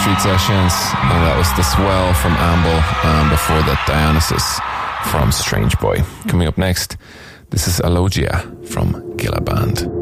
Street Sessions, and that was The Swell from Amble, and before that Dionysus from Strange Boy. Coming up next, this is Alogia from Gilla Band.